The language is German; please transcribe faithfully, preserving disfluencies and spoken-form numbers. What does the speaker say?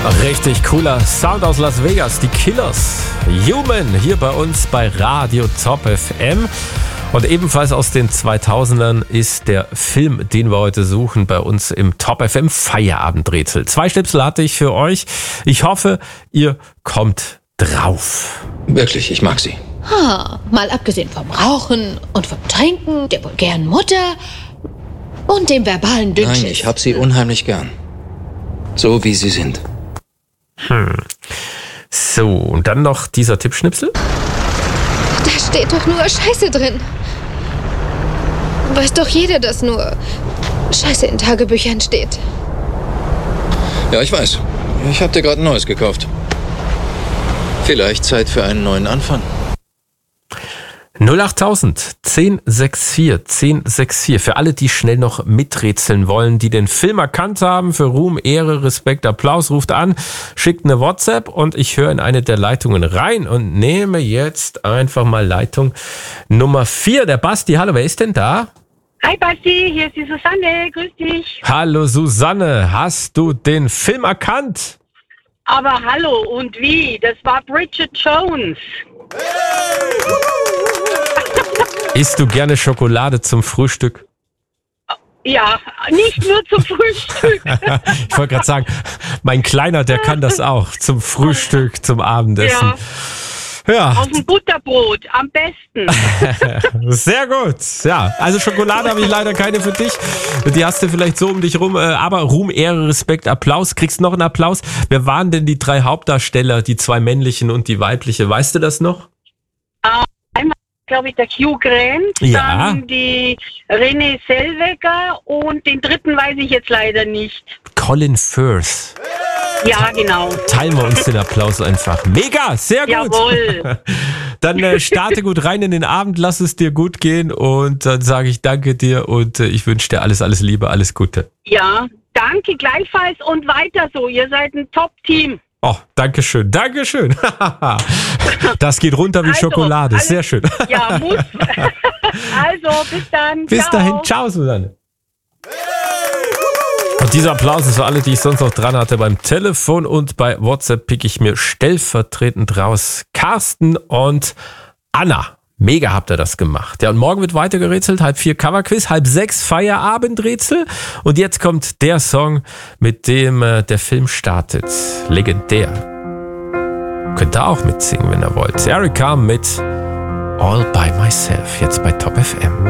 Richtig cooler Sound aus Las Vegas, die Killers. Human, hier bei uns bei Radio Top F M. Und ebenfalls aus den zweitausendern ist der Film, den wir heute suchen, bei uns im Top F M Feierabendrätsel. Zwei Schnipsel hatte ich für euch. Ich hoffe, ihr kommt drauf. Wirklich, ich mag sie. Ha, mal abgesehen vom Rauchen und vom Trinken, der vulgären Mutter und dem verbalen Dünnschiss. Nein, ich hab sie unheimlich gern. So wie sie sind. Hm. So, und dann noch dieser Tippschnipsel. Da steht doch nur Scheiße drin. Weiß doch jeder, dass nur Scheiße in Tagebüchern steht. Ja, ich weiß. Ich hab dir gerade ein neues gekauft. Vielleicht Zeit für einen neuen Anfang. null achttausend, zehn sechs vier, zehn sechs vier. Für alle, die schnell noch miträtseln wollen, die den Film erkannt haben, für Ruhm, Ehre, Respekt, Applaus, ruft an, schickt eine WhatsApp und ich höre in eine der Leitungen rein und nehme jetzt einfach mal Leitung Nummer vier. Der Basti, hallo, wer ist denn da? Hi Basti, hier ist die Susanne, grüß dich. Hallo Susanne, hast du den Film erkannt? Aber hallo, und wie? Das war Bridget Jones. Isst du gerne Schokolade zum Frühstück? Ja, nicht nur zum Frühstück. Ich wollte gerade sagen, mein Kleiner, der kann das auch. Zum Frühstück, zum Abendessen. Ja. Ja. Auf dem Butterbrot, am besten. Sehr gut. Ja, also Schokolade habe ich leider keine für dich. Die hast du vielleicht so um dich rum. Aber Ruhm, Ehre, Respekt, Applaus. Kriegst noch einen Applaus. Wer waren denn die drei Hauptdarsteller, die zwei männlichen und die weibliche? Weißt du das noch? Einmal, glaube ich, der Hugh Grant, Ja. dann die Renée Zellweger und den dritten weiß ich jetzt leider nicht. Colin Firth. Ja, genau. Teilen wir uns den Applaus einfach. Mega, sehr gut. Jawohl. Dann äh, starte gut rein in den Abend, lass es dir gut gehen und dann sage ich danke dir und äh, ich wünsche dir alles, alles Liebe, alles Gute. Ja, danke gleichfalls und weiter so. Ihr seid ein Top-Team. Oh, danke schön, danke schön. Das geht runter wie Also, Schokolade, alles- sehr schön. Ja, muss. Also, bis dann. Bis Ciao. dahin, ciao Susanne. Und dieser Applaus ist für alle, die ich sonst noch dran hatte beim Telefon und bei WhatsApp pick ich mir stellvertretend raus Carsten und Anna. Mega habt ihr das gemacht. Ja, und morgen wird weiter gerätselt, halb vier Coverquiz, halb sechs Feierabendrätsel und jetzt kommt der Song, mit dem äh, der Film startet. Legendär. Könnt ihr auch mitsingen, wenn ihr wollt. Erika mit All By Myself, jetzt bei Top F M.